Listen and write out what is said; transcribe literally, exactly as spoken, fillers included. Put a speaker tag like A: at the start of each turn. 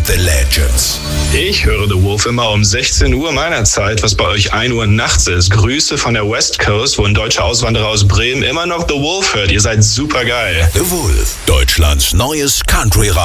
A: The Legends.
B: Ich höre The Wolf immer um sechzehn Uhr meiner Zeit, was bei euch ein Uhr nachts ist. Grüße von der West Coast, wo ein deutscher Auswanderer aus Bremen immer noch The Wolf hört. Ihr seid super geil.
A: The Wolf, Deutschlands neues Country-Radio.